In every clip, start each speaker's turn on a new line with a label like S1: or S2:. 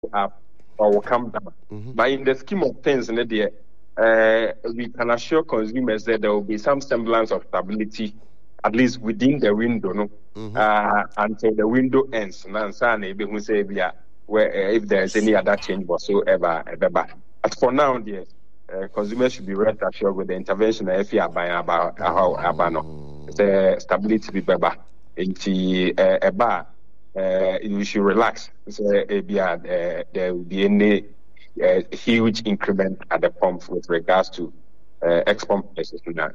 S1: up or will come down. But in the scheme of things, we can assure consumers that there will be some semblance of stability, at least within the window, until the window ends. If there is any other change whatsoever. As for now, consumers should be rest assured with the intervention of FIA about the stability be better. You should relax. There will be any huge increment at the pump with regards to ex-pump prices.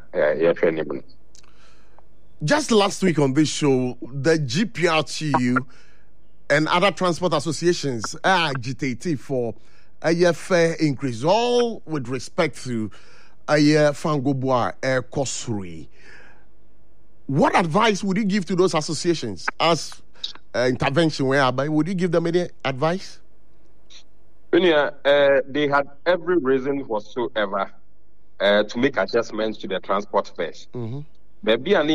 S2: Just last week on this show, the GPRTU and other transport associations are agitating for a fare increase, all with respect to a Fangobwa Air Kosuri. What advice would you give to those associations as intervention whereby? Would you give them any advice?
S1: They had every reason whatsoever to make adjustments to the transport fares. Maybe a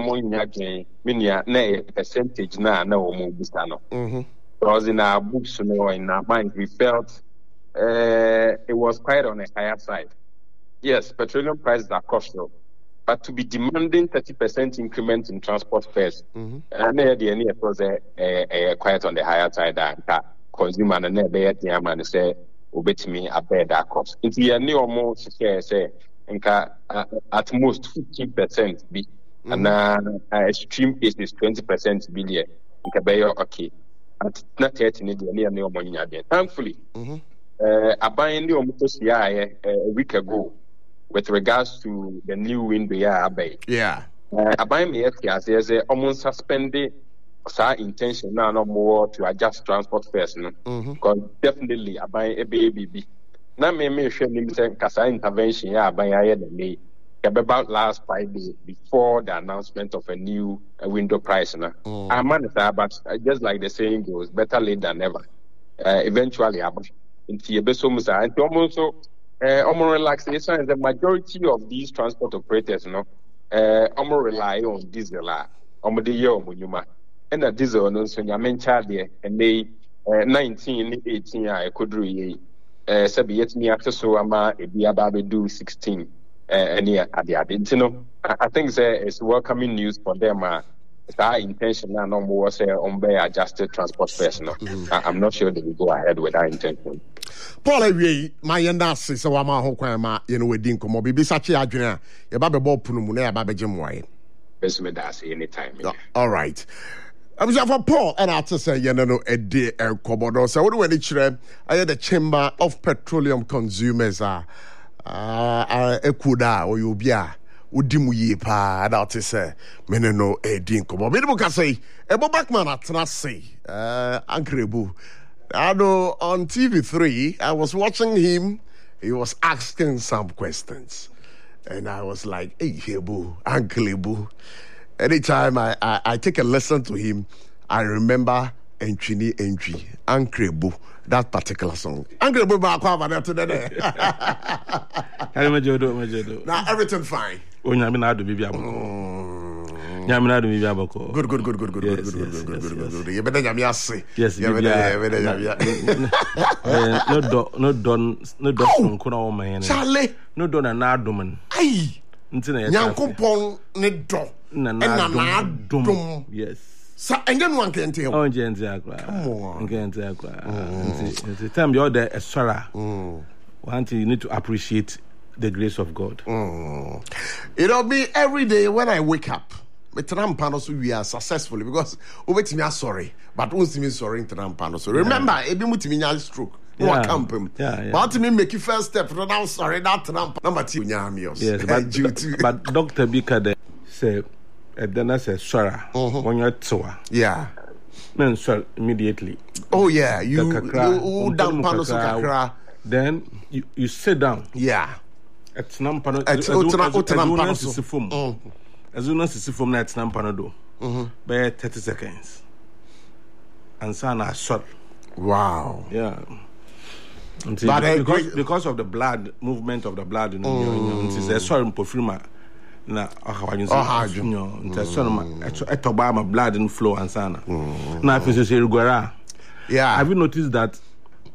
S1: percentage because in our books, in our mind, we felt it was quite on the higher side. Yes, petroleum prices are costly, but to be demanding 30% increment in transport fares, and it was quite on the higher side. Consumer and the man say, "Obey me, I bear that cost." It's the new almost say, at most 15% be, and extreme case is 20% be okay. At not yet in the new money again. Thankfully, I buy new almost a week ago with regards to the new window.
S2: Yeah,
S1: I buy me as almost suspended. Intention now no more to adjust transport fares, because definitely I buy a baby. Now me share kasa intervention I buy about last 5 days before the announcement of a new window price. But just like the saying goes, better late than never. Eventually, and also relaxation is the majority of these transport operators, rely on diesel. And a diesel no so nyamen charge and they 19 18 I could read sabi yet me access so ama e be about do 16 any at the I think it's welcoming news for them. Our intention now no more say on be adjusted transport fares. I'm not sure they will go ahead with that intention.
S2: Paul Awie my yenda se so ama ho kwan ma ye no wedi nkomo bibi sache adwene ye ba be bo punu mu na ye ba be gyemoye
S1: best me that anytime.
S2: All right. I was for Paul and I to say, a day and Kobodo. So, what do we need? I had the Chamber of Petroleum Consumers. Ekuda or Yubia, Udimu pa, that is a meneno a dinko. Maybe say, a Bobakman at Nasi, Ankrebu. I know on TV3, I was watching him, he was asking some questions. And I was like, hey, Hebu, Uncle Boo. Anytime I take a lesson to him, I remember Entry, Ankrebu, that particular song. Ankrebu Bakwa today. Now everything fine. Good. You better say.
S3: Yes, you better.
S2: Charlie.
S3: No don and Nardoman.
S2: Aye. Nyankopon ne do. Yes. So, and then one can tell.
S3: Oh, Jenziakra. The time you're there, a Sarah. One thing you need to appreciate the grace of God.
S2: It'll be every day when I wake up. But we are successfully because we sorry, but once me sorry in Trampano. Remember, even with me stroke. But me make you first step. Now sorry, that Trump number 2.
S3: Yes, but Dr. Bika said. Then I said, Sarah, when you're tour.
S2: Yeah.
S3: Men sir immediately.
S2: Oh, yeah. You down then
S3: you sit down.
S2: Yeah.
S3: At Nampano. As soon as you see from that Nampano, by 30 seconds. And Sana shot.
S2: Wow.
S3: Yeah. Because of the blood, movement of the blood in it's a certain perfumer. Na blood and flow and sana. Now if you say
S2: yeah.
S3: Have you noticed that